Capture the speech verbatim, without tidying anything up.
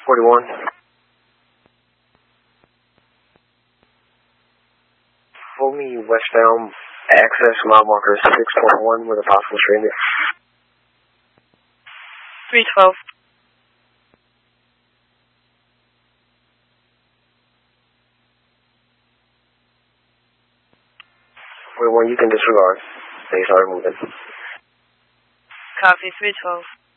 forty-one. Hold me westbound, access mile marker six point one with a possible stranded. three twelve. forty-one, you can disregard. They started moving. Copy, three twelve.